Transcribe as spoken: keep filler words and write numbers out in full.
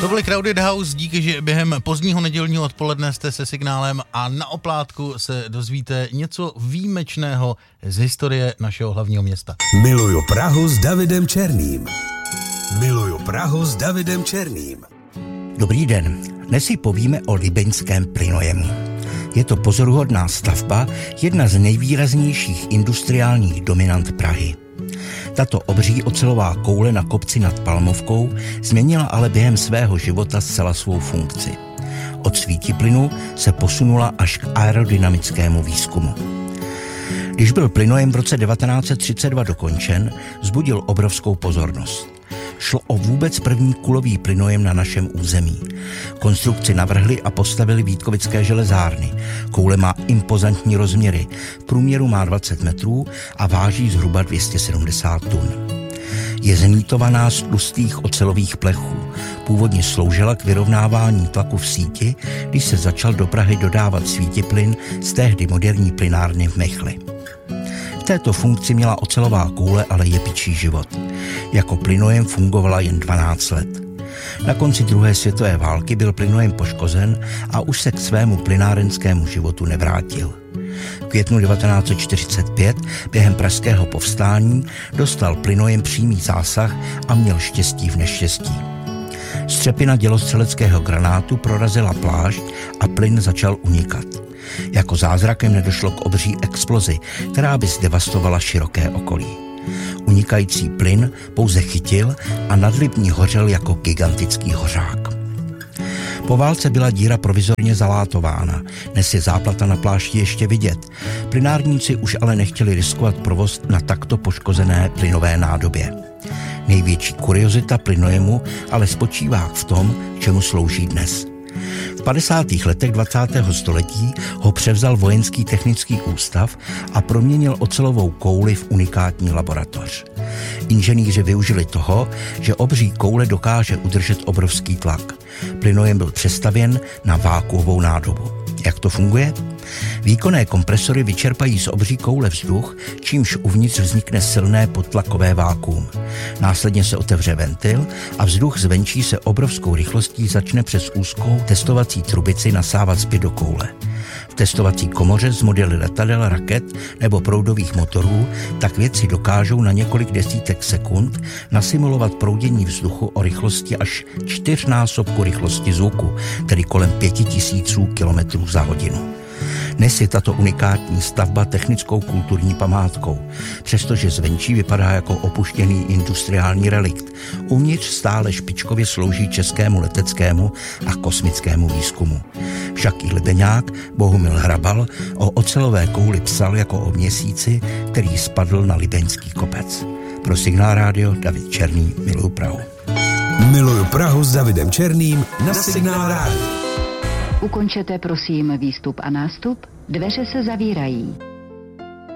To byly Crowded House, díky, že během pozdního nedělního odpoledne jste se Signálem a na oplátku se dozvíte něco výjimečného z historie našeho hlavního města. Miluju Prahu s Davidem Černým. Miluju Prahu s Davidem Černým. Dobrý den, dnes si povíme o libeňském plynojemu. Je to pozoruhodná stavba, jedna z nejvýraznějších industriálních dominant Prahy. Tato obří ocelová koule na kopci nad Palmovkou změnila ale během svého života zcela svou funkci. Od svítiplynu se posunula až k aerodynamickému výzkumu. Když byl plynojem v roce devatenáct set třicet dva dokončen, vzbudil obrovskou pozornost. Šlo o vůbec první kulový plynojem na našem území. Konstrukci navrhli a postavili Vítkovické železárny. Koule má impozantní rozměry, v průměru má dvacet metrů a váží zhruba dvě stě sedmdesát tun. Je znítovaná z tlustých ocelových plechů. Původně sloužila k vyrovnávání tlaku v síti, když se začal do Prahy dodávat svítiplyn z tehdy moderní plynárny v Mechli. V této funkci měla ocelová koule ale jepičí život. Jako plynojem fungovala jen dvanáct let. Na konci druhé světové války byl plynojem poškozen a už se k svému plynárenskému životu nevrátil. V květnu devatenáct set čtyřicet pět během pražského povstání dostal plynojem přímý zásah a měl štěstí v neštěstí. Střepina dělostřeleckého granátu prorazila plášť a plyn začal unikat. Jako zázrakem nedošlo k obří explozi, která by zdevastovala široké okolí. Unikající plyn pouze chytil a nad Libní hořel jako gigantický hořák. Po válce byla díra provizorně zalátována, dnes je záplata na plášti ještě vidět. Plynárníci už ale nechtěli riskovat provoz na takto poškozené plynové nádobě. Největší kuriozita plynojemu ale spočívá v tom, čemu slouží dnes. V padesátých letech dvacátého století ho převzal Vojenský technický ústav a proměnil ocelovou kouli v unikátní laboratoř. Inženýři využili toho, že obří koule dokáže udržet obrovský tlak. Plynojem byl přestavěn na vákuovou nádobu. Jak to funguje? Výkonné kompresory vyčerpají z obří koule vzduch, čímž uvnitř vznikne silné podtlakové vákuum. Následně se otevře ventil a vzduch zvenčí se obrovskou rychlostí začne přes úzkou testovací trubici nasávat zpět do koule. V testovací komoře z modely letadel, raket nebo proudových motorů tak vědci dokážou na několik desítek sekund nasimulovat proudění vzduchu o rychlosti až čtyřnásobku rychlosti zvuku, tedy kolem pěti tisíců kilometrů za hodinu. Dnes je tato unikátní stavba technickou kulturní památkou, přestože zvenčí vypadá jako opuštěný industriální relikt. Uvnitř stále špičkově slouží českému leteckému a kosmickému výzkumu. Však i libeňák Bohumil Hrabal o ocelové kouli psal jako o měsíci, který spadl na libeňský kopec. Pro Signál rádio David Černý, miluju Prahu. Miluju Prahu s Davidem Černým na Signál rádio. Ukončete prosím výstup a nástup, dveře se zavírají.